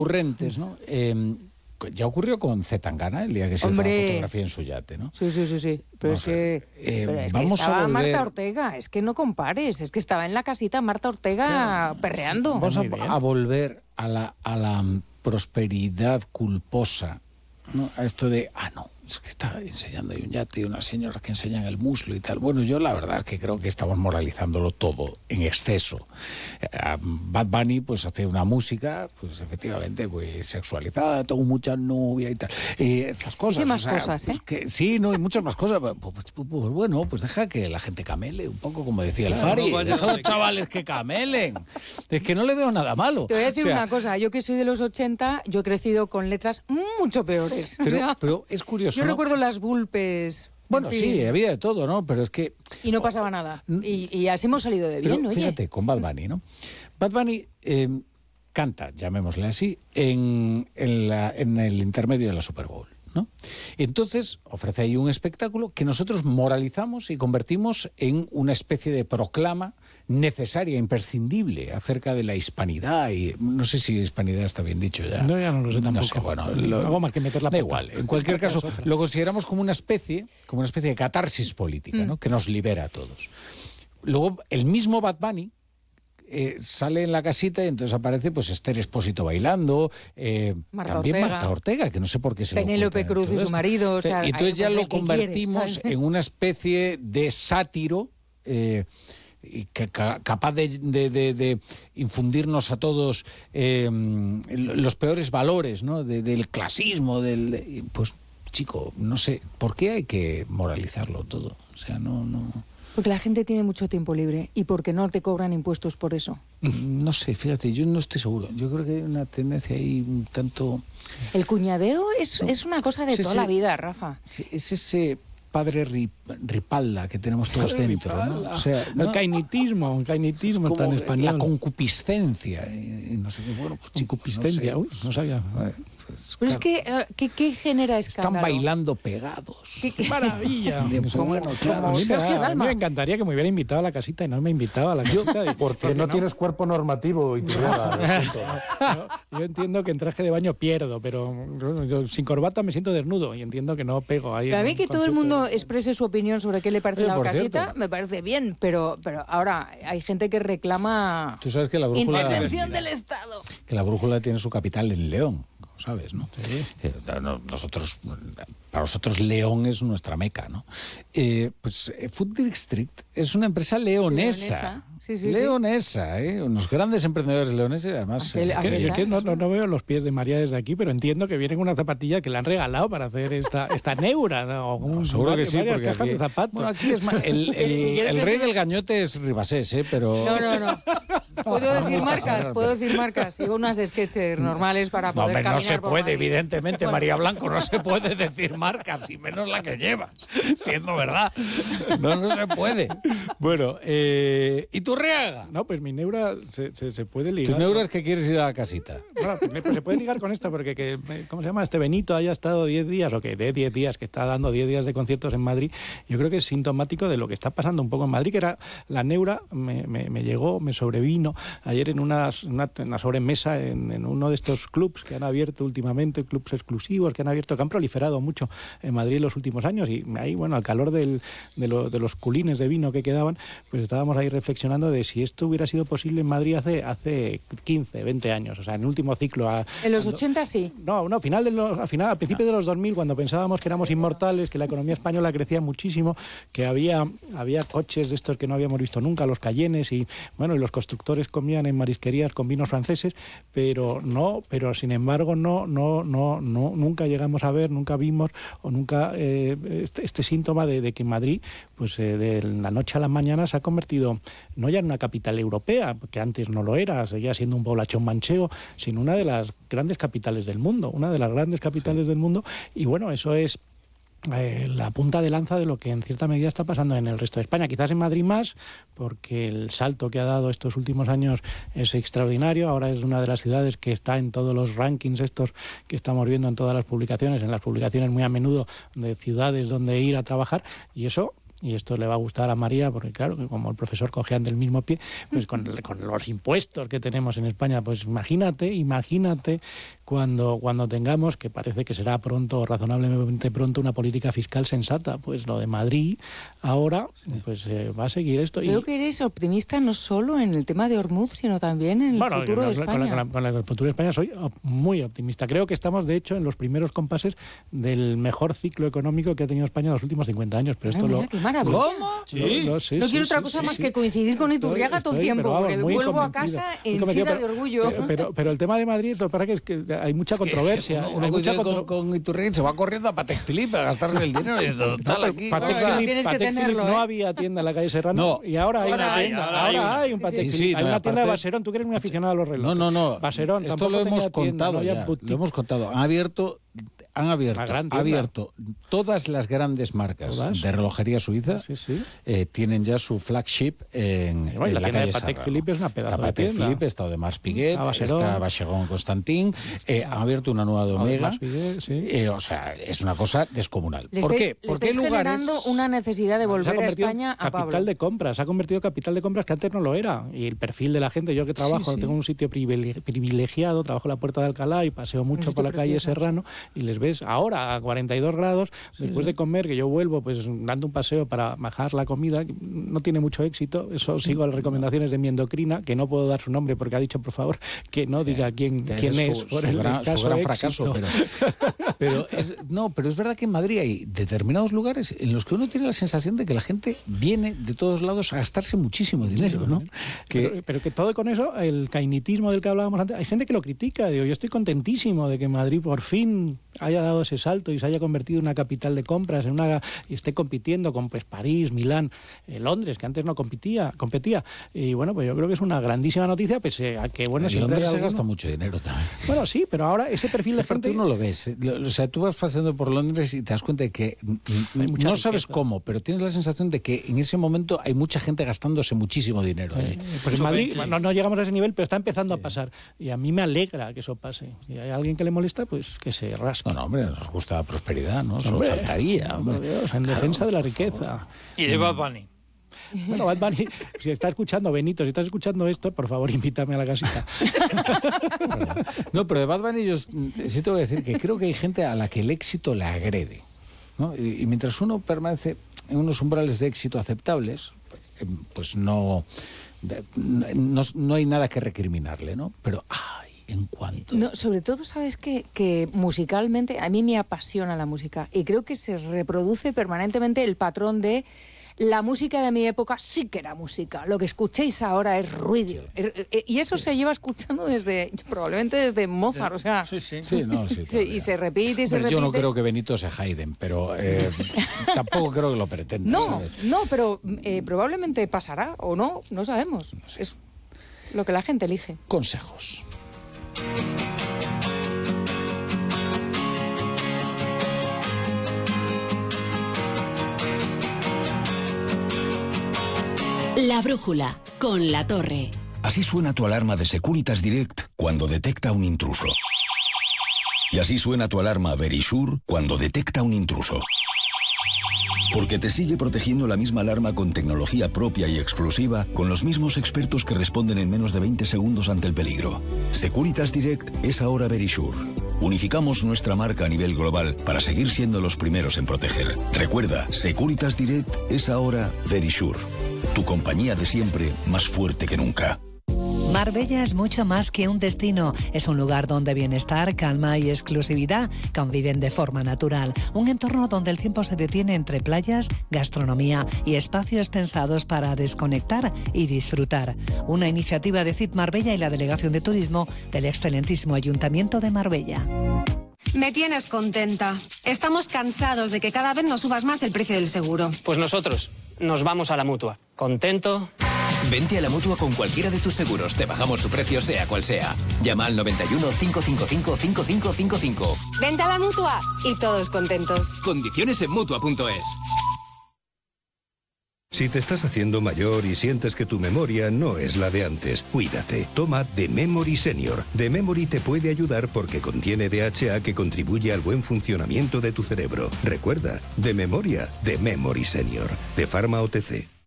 recurrentes, ¿no? Ya ocurrió con Zetangana el día que se hizo la fotografía en su yate, ¿no? Sí. Pero es que estaba Marta Ortega, es que no compares, es que estaba en la casita Marta Ortega perreando. Vamos a volver a la prosperidad culposa, ¿no? A esto de, no, es que está enseñando ahí un yate y unas señoras que enseñan el muslo y tal. Bueno, yo la verdad es que creo que estamos moralizándolo todo en exceso. Bad Bunny pues hace una música, pues efectivamente, pues sexualizada, tengo muchas novias y tal. Estas cosas. ¿Qué más cosas, pues, sí, no, hay muchas más cosas. Pues bueno, pues deja que la gente camele un poco, como decía el Fari. Deja a los chavales que camelen. Es que no le veo nada malo. Te voy a decir una cosa, yo que soy de los 80, yo he crecido con letras mucho peores. Pero es curioso. Yo recuerdo las vulpes. Bueno, sí, había de todo, ¿no? Pero es que... Y no pasaba nada. Y así hemos salido de bien, oye. Fíjate, con Bad Bunny, ¿no? Bad Bunny canta, llamémosle así, en el intermedio de la Super Bowl, ¿no? Entonces ofrece ahí un espectáculo que nosotros moralizamos y convertimos en una especie de proclama necesaria, imprescindible, acerca de la hispanidad. Y no sé si hispanidad está bien dicho ya. No, ya no lo sé tampoco. No sé, bueno, hago más que meter la da igual. En cualquier caso, lo consideramos como una especie de catarsis política, ¿no? Que nos libera a todos. Luego, el mismo Bad Bunny sale en la casita y entonces aparece pues Esther Expósito bailando, también Marta Ortega, que no sé por qué se Penélope Cruz y su marido. O sea, entonces ya lo convertimos en una especie de sátiro capaz de infundirnos a todos los peores valores, ¿no? Del clasismo, pues chico, no sé, ¿por qué hay que moralizarlo todo? O sea, no. Porque la gente tiene mucho tiempo libre y porque no te cobran impuestos por eso. No sé, fíjate, yo no estoy seguro. Yo creo que hay una tendencia ahí un tanto... El cuñadeo es una cosa de toda la vida, Rafa. Es ese padre ripalda que tenemos todos dentro, ¿no? O sea, el cainitismo está en español. La concupiscencia. Y no sé qué, bueno, pues chico, concupiscencia, no sabía. Pero claro. Es que, ¿qué genera escándalo? Están bailando pegados. ¡Qué maravilla! Claro, a mí me encantaría que me hubiera invitado a la casita y no me invitaba a la casita. Porque no tienes cuerpo normativo y yo entiendo que en traje de baño pierdo, pero yo sin corbata me siento desnudo y entiendo que no pego ahí. Pero a mí que todo el mundo exprese su opinión sobre qué le parece la casita, me parece bien, pero ahora hay gente que reclama... Tú sabes que la brújula... Intervención del Estado. Que la brújula tiene su capital en León, ¿sabes? ¿No? Sí. Para nosotros León es nuestra meca, ¿no? Pues Food District es una empresa leonesa. Sí, leonesa, unos grandes emprendedores leoneses, además. Yo que no veo los pies de María desde aquí, pero entiendo que vienen una zapatilla que le han regalado para hacer esta neura, ¿no? Seguro que sí, porque cajas de zapatos. Bueno, aquí es el rey del gañote es Ribasés, pero... No. Puedo decir marcas. Digo unas sketches normales para poder caminar. No se puede, evidentemente, María Blanco, no se puede decir marcas, y menos la que llevas, siendo verdad. No se puede. Bueno, ¿y tu Reaga? No, pues mi neura se puede ligar. ¿Tu neura es que quieres ir a la casita? No, pues se puede ligar con esto, porque ¿cómo se llama? Este Benito haya estado 10 días, o que de 10 días, que está dando 10 días de conciertos en Madrid. Yo creo que es sintomático de lo que está pasando un poco en Madrid, que era la neura, me llegó, me sobrevino ayer en una sobremesa en uno de estos clubs que han abierto últimamente, clubs exclusivos que han abierto, que han proliferado mucho en Madrid en los últimos años, y ahí, bueno, al calor de los culines de vino que quedaban, pues estábamos ahí reflexionando de si esto hubiera sido posible en Madrid hace 15, 20 años, o sea, en el último ciclo. En los 80 sí. No, al principio de los 2000, cuando pensábamos que éramos inmortales, que la economía española crecía muchísimo, que había coches de estos que no habíamos visto nunca, los Cayennes, y bueno, y los constructores comían en marisquerías con vinos franceses, pero sin embargo nunca llegamos a ver, nunca vimos o nunca este síntoma de que Madrid, pues de la noche a la mañana se ha convertido no ya en una capital europea, que antes no lo era, seguía siendo un poblachón manchego, sino una de las grandes capitales del mundo, del mundo, y bueno, eso es la punta de lanza de lo que en cierta medida está pasando en el resto de España. Quizás en Madrid más, porque el salto que ha dado estos últimos años es extraordinario. Ahora es una de las ciudades que está en todos los rankings estos que estamos viendo en todas las publicaciones, muy a menudo de ciudades donde ir a trabajar, y eso y esto le va a gustar a María, porque claro, que como el profesor cojean del mismo pie, pues con los impuestos que tenemos en España, pues imagínate cuando tengamos, que parece que será pronto, razonablemente pronto, una política fiscal sensata. Pues lo de Madrid ahora pues va a seguir esto. Creo que eres optimista no solo en el tema de Ormuz, sino también en el futuro de España. Con el futuro de España soy muy optimista. Creo que estamos, de hecho, en los primeros compases del mejor ciclo económico que ha tenido España en los últimos 50 años. Pero esto mira, qué maravilla. ¿Cómo? Sí. No quiero otra cosa más que coincidir con Iturriaga todo el tiempo, porque vuelvo a casa henchida de orgullo. Pero el tema de Madrid, lo que pasa es que hay mucha controversia. Con Iturriaga se va corriendo a Patek Philippe a gastarse el dinero. No había tienda en la calle Serrano y ahora hay una tienda. Ahora hay un Patek Philippe. Hay una tienda de Baserón. Tú que eres muy aficionado a los relojes. No. Baserón, esto lo hemos contado ya. Lo hemos contado. Han abierto todas las grandes marcas de relojería suiza. Tienen ya su flagship en la la calle de Patek Philippe es una pedazo de Patek tienda. Philippe, está Audemars Piguet, está Vacheron Constantin, han abierto una nueva de Omega. O sea, es una cosa descomunal. ¿Por qué? Porque estáis generando una necesidad de volver a España a Pablo. Capital de compras, ha convertido capital de compras que antes no lo era. Y el perfil de la gente, yo que trabajo, tengo un sitio privilegiado, trabajo en la Puerta de Alcalá y paseo mucho por la calle Serrano y les ves ahora a 42 grados, después de comer, que yo vuelvo pues dando un paseo para bajar la comida, no tiene mucho éxito, eso sigo las recomendaciones de mi endocrina, que no puedo dar su nombre porque ha dicho, por favor, que no diga quién es por el gran fracaso. Pero es verdad que en Madrid hay determinados lugares en los que uno tiene la sensación de que la gente viene de todos lados a gastarse muchísimo dinero, ¿no? Pero que todo con eso, el cainitismo del que hablábamos antes, hay gente que lo critica. Digo, yo estoy contentísimo de que Madrid por fin haya dado ese salto y se haya convertido en una capital de compras, y esté compitiendo con pues París, Milán, Londres, que antes no competía. Y bueno, pues yo creo que es una grandísima noticia, pese a que bueno, en Londres se gasta mucho dinero también. Bueno, sí, pero ahora ese perfil de gente... Tú no lo ves. O sea, tú vas paseando por Londres y te das cuenta de que no sabes cómo, pero tienes la sensación de que en ese momento hay mucha gente gastándose muchísimo dinero. Pues en Madrid no llegamos a ese nivel, pero está empezando a pasar. Y a mí me alegra que eso pase. Si hay alguien que le molesta, pues que se rasque. No, hombre, nos gusta la prosperidad, ¿no? Solo faltaría. Dios, en defensa de la riqueza. Y de Bad Bunny. Bueno, Bad Bunny, si está escuchando, Benito, si estás escuchando esto, por favor, invítame a la casita. No, pero de Bad Bunny yo sí te voy a decir que creo que hay gente a la que el éxito le agrede, ¿no? Y mientras uno permanece en unos umbrales de éxito aceptables, pues no hay nada que recriminarle, ¿no? Pero, en cuanto... No, sobre todo, ¿sabes qué? Que musicalmente, a mí me apasiona la música y creo que se reproduce permanentemente el patrón de la música de mi época sí que era música. Lo que escuchéis ahora es ruido. Y eso se lleva escuchando probablemente desde Mozart, o sea... Y se repite y se repite. Yo no creo que Benito sea Haydn, pero tampoco creo que lo pretenda. No, pero probablemente pasará o no sabemos. No sé. Es lo que la gente elige. Consejos. La brújula, con La Torre. Así suena tu alarma de Securitas Direct cuando detecta un intruso. Y así suena tu alarma Verisure cuando detecta un intruso. Porque te sigue protegiendo la misma alarma con tecnología propia y exclusiva, con los mismos expertos que responden en menos de 20 segundos ante el peligro. Securitas Direct es ahora Verisure. Unificamos nuestra marca a nivel global para seguir siendo los primeros en proteger. Recuerda, Securitas Direct es ahora Verisure. Tu compañía de siempre, más fuerte que nunca. Marbella es mucho más que un destino. Es un lugar donde bienestar, calma y exclusividad conviven de forma natural. Un entorno donde el tiempo se detiene entre playas, gastronomía y espacios pensados para desconectar y disfrutar. Una iniciativa de CIT Marbella y la Delegación de Turismo del excelentísimo Ayuntamiento de Marbella. Me tienes contenta. Estamos cansados de que cada vez nos subas más el precio del seguro. Pues nosotros nos vamos a la Mutua. ¿Contento? Vente a la Mutua con cualquiera de tus seguros. Te bajamos su precio sea cual sea. Llama al 91 555 5555. Vente a la Mutua y todos contentos. Condiciones en Mutua.es. Si te estás haciendo mayor y sientes que tu memoria no es la de antes, cuídate. Toma The Memory Senior. The Memory te puede ayudar porque contiene DHA que contribuye al buen funcionamiento de tu cerebro. Recuerda, de memoria, The Memory Senior, de Pharma OTC.